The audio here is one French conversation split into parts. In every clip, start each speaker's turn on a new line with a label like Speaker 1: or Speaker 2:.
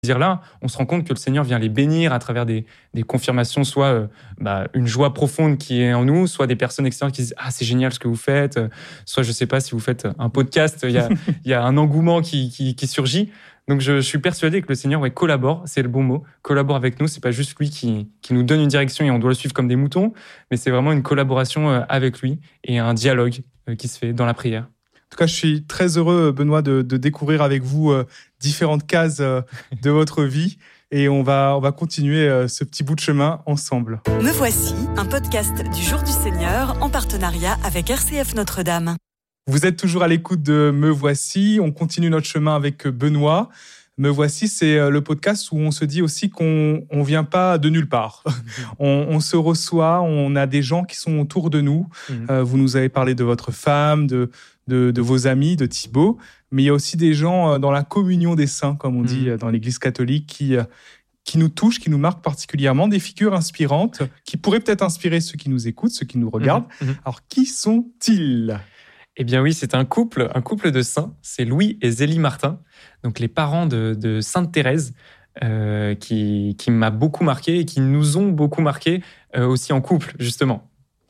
Speaker 1: Là, on se rend compte que le Seigneur vient les bénir à travers des confirmations, soit une joie profonde qui est en nous, soit des personnes extérieures qui disent « Ah, c'est génial ce que vous faites », soit, je ne sais pas, si vous faites un podcast, il y a un engouement qui surgit. Donc, je suis persuadé que le Seigneur collabore, c'est le bon mot, collabore avec nous. Ce n'est pas juste lui qui nous donne une direction et on doit le suivre comme des moutons, mais c'est vraiment une collaboration avec lui et un dialogue qui se fait dans la prière.
Speaker 2: En tout cas, je suis très heureux, Benoît, de découvrir avec vous différentes cases de votre vie. Et on va continuer ce petit bout de chemin ensemble.
Speaker 3: Me voici, un podcast du Jour du Seigneur en partenariat avec RCF Notre-Dame.
Speaker 2: Vous êtes toujours à l'écoute de Me voici. On continue notre chemin avec Benoît. Me voici, c'est le podcast où on se dit aussi qu'on ne vient pas de nulle part. On se reçoit, on a des gens qui sont autour de nous. Vous nous avez parlé de votre femme, de vos amis, de Thibaut. Mais il y a aussi des gens dans la communion des saints, comme on dit dans l'Église catholique, qui nous touchent, qui nous marquent particulièrement, des figures inspirantes qui pourraient peut-être inspirer ceux qui nous écoutent, ceux qui nous regardent. Alors, qui sont-ils ?
Speaker 1: Eh bien oui, c'est un couple de saints, c'est Louis et Zélie Martin, donc les parents de Sainte Thérèse, qui m'a beaucoup marqué et qui nous ont beaucoup marqué aussi en couple, justement.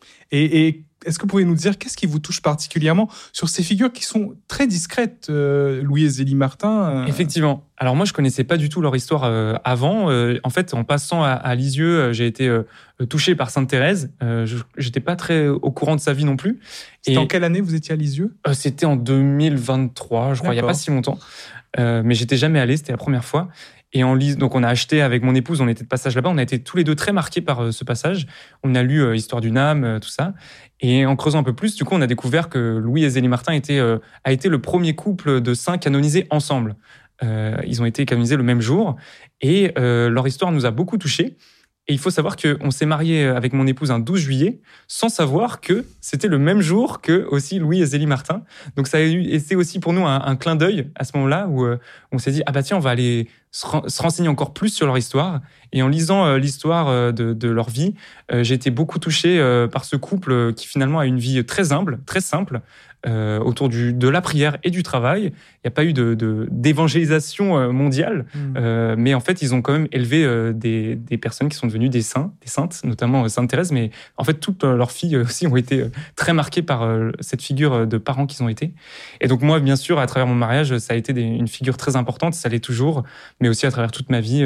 Speaker 2: Et est-ce que vous pouvez nous dire qu'est-ce qui vous touche particulièrement sur ces figures qui sont très discrètes, Louis et Zélie Martin
Speaker 1: Effectivement. Alors moi, je connaissais pas du tout leur histoire avant. En fait, en passant à Lisieux, j'ai été touché par Sainte Thérèse. J'étais pas très au courant de sa vie non plus.
Speaker 2: C'était en quelle année vous étiez à Lisieux ?
Speaker 1: C'était en 2023, je crois, il y a pas si longtemps. Mais j'étais jamais allé, c'était la première fois. Et donc on a acheté avec mon épouse, on était de passage là-bas, on a été tous les deux très marqués par ce passage. On a lu Histoire d'une âme, tout ça. Et en creusant un peu plus, du coup, on a découvert que Louis et Zélie Martin a été le premier couple de saints canonisés ensemble. Ils ont été canonisés le même jour et leur histoire nous a beaucoup touchés. Et il faut savoir qu'on s'est mariés avec mon épouse un 12 juillet sans savoir que c'était le même jour que aussi Louis et Zélie Martin. Donc ça a été aussi pour nous un clin d'œil à ce moment-là où on s'est dit « Ah bah tiens, on va aller se renseigner encore plus sur leur histoire ». Et en lisant l'histoire de leur vie, j'ai été beaucoup touché par ce couple qui finalement a une vie très humble, très simple, autour de la prière et du travail. Il n'y a pas eu d'évangélisation mondiale, mais en fait, ils ont quand même élevé des personnes qui sont devenues des saints, des saintes, notamment Sainte Thérèse, mais en fait, toutes leurs filles aussi ont été très marquées par cette figure de parents qu'ils ont été. Et donc moi, bien sûr, à travers mon mariage, ça a été une figure très importante, ça l'est toujours, mais aussi à travers toute ma vie,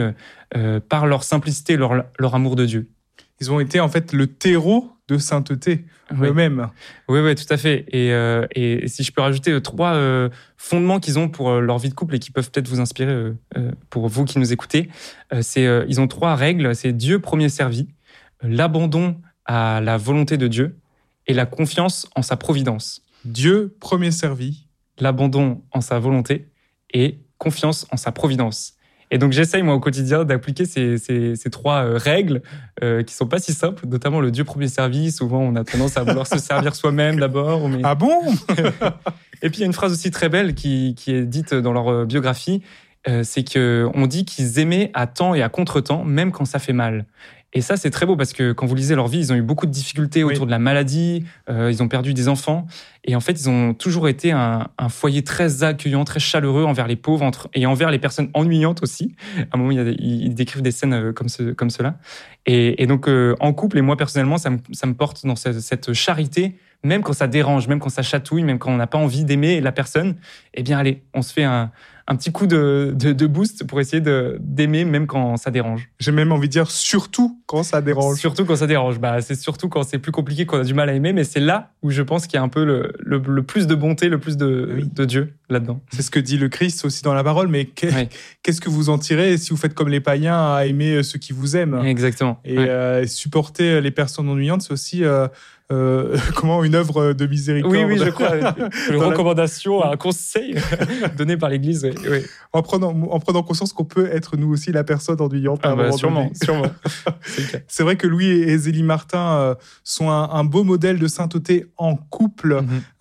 Speaker 1: par leur simplicité et leur amour de Dieu.
Speaker 2: Ils ont été en fait le terreau de sainteté eux-mêmes.
Speaker 1: Oui, tout à fait. Et si je peux rajouter 3 fondements qu'ils ont pour leur vie de couple et qui peuvent peut-être vous inspirer pour vous qui nous écoutez, ils ont 3 règles. C'est Dieu premier servi, l'abandon à la volonté de Dieu et la confiance en sa providence.
Speaker 2: Dieu premier servi,
Speaker 1: l'abandon en sa volonté et confiance en sa providence. Et donc, j'essaye, moi, au quotidien, d'appliquer ces 3 règles qui sont pas si simples, notamment le Dieu premier servi. Souvent, on a tendance à vouloir se servir soi-même d'abord. Mais...
Speaker 2: Ah bon ?
Speaker 1: Et puis, il y a une phrase aussi très belle qui est dite dans leur biographie, c'est qu'on dit qu'ils aimaient à temps et à contre-temps, même quand ça fait mal. Et ça, c'est très beau parce que quand vous lisez leur vie, ils ont eu beaucoup de difficultés autour de la maladie, ils ont perdu des enfants. Et en fait, ils ont toujours été un foyer très accueillant, très chaleureux envers les pauvres et envers les personnes ennuyantes aussi. À un moment, ils décrivent des scènes comme cela. Et donc, en couple, et moi personnellement, ça me porte dans cette charité, même quand ça dérange, même quand ça chatouille, même quand on n'a pas envie d'aimer la personne. Eh bien, allez, on se fait un petit coup de boost pour essayer d'aimer même quand ça dérange.
Speaker 2: J'ai même envie de dire surtout quand ça dérange.
Speaker 1: Surtout quand ça dérange. C'est surtout quand c'est plus compliqué, qu'on a du mal à aimer, mais c'est là où je pense qu'il y a un peu le plus de bonté, le plus de Dieu là-dedans.
Speaker 2: C'est ce que dit le Christ aussi dans la parole, mais qu'est-ce que vous en tirez si vous faites comme les païens à aimer ceux qui vous aiment ?
Speaker 1: Exactement.
Speaker 2: Et supporter les personnes ennuyantes, c'est aussi... une œuvre de miséricorde.
Speaker 1: Oui, je crois. Une recommandation, un conseil donné par l'Église. Oui.
Speaker 2: En prenant conscience qu'on peut être nous aussi la personne ennuyante.
Speaker 1: Sûrement.
Speaker 2: C'est vrai que Louis et Zélie Martin sont un beau modèle de sainteté en couple,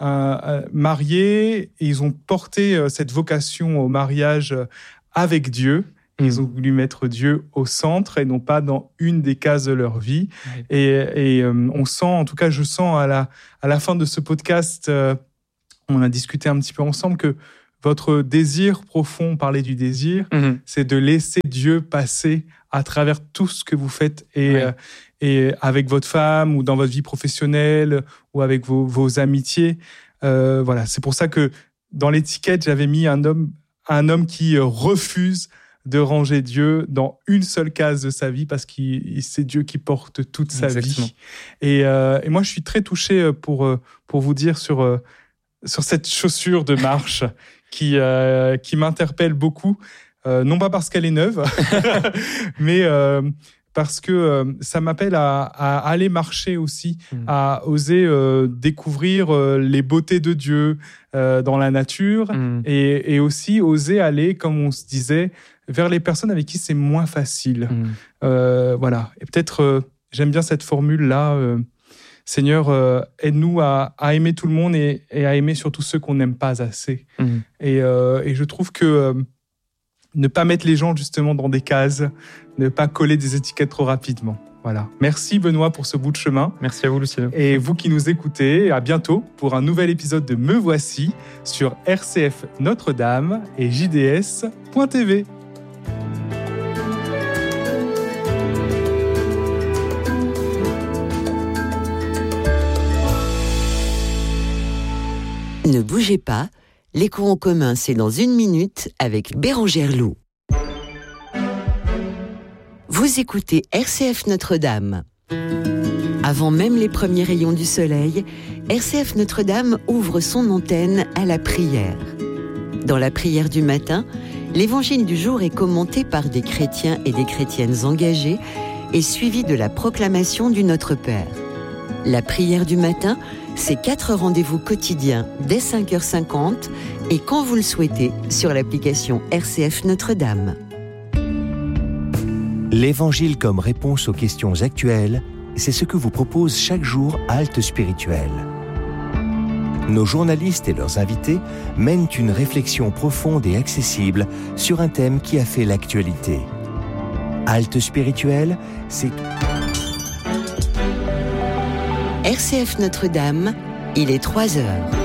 Speaker 2: mariés, et ils ont porté cette vocation au mariage avec Dieu. Ils ont voulu mettre Dieu au centre et non pas dans une des cases de leur vie. Et on sent, en tout cas, je sens à la fin de ce podcast, on a discuté un petit peu ensemble que votre désir profond, parler du désir, c'est de laisser Dieu passer à travers tout ce que vous faites et avec votre femme ou dans votre vie professionnelle ou avec vos amitiés. Voilà, c'est pour ça que dans l'étiquette, j'avais mis un homme qui refuse de ranger Dieu dans une seule case de sa vie parce que c'est Dieu qui porte toute sa vie. Et moi, je suis très touché pour vous dire sur cette chaussure de marche qui m'interpelle beaucoup, non pas parce qu'elle est neuve, mais parce que ça m'appelle à aller marcher aussi, à oser découvrir les beautés de Dieu dans la nature et aussi oser aller, comme on se disait, vers les personnes avec qui c'est moins facile. Voilà. Et peut-être, j'aime bien cette formule-là, Seigneur, aide-nous à aimer tout le monde et à aimer surtout ceux qu'on n'aime pas assez. Et je trouve que ne pas mettre les gens justement dans des cases, ne pas coller des étiquettes trop rapidement. Voilà. Merci Benoît pour ce bout de chemin.
Speaker 1: Merci à vous Luciano.
Speaker 2: Et vous qui nous écoutez, à bientôt pour un nouvel épisode de Me Voici sur RCF Notre-Dame et JDS.tv.
Speaker 4: Ne bougez pas, l'écho en commun, c'est dans 1 minute avec Bérangère Loup. Vous écoutez RCF Notre-Dame. Avant même les premiers rayons du soleil, RCF Notre-Dame ouvre son antenne à la prière. Dans la prière du matin, l'évangile du jour est commenté par des chrétiens et des chrétiennes engagés et suivi de la proclamation du Notre Père. La prière du matin, c'est 4 rendez-vous quotidiens dès 5h50 et quand vous le souhaitez sur l'application RCF Notre-Dame.
Speaker 5: L'Évangile comme réponse aux questions actuelles, c'est ce que vous propose chaque jour Halte Spirituelle. Nos journalistes et leurs invités mènent une réflexion profonde et accessible sur un thème qui a fait l'actualité. Halte Spirituelle, c'est...
Speaker 4: RCF Notre-Dame, il est 3h.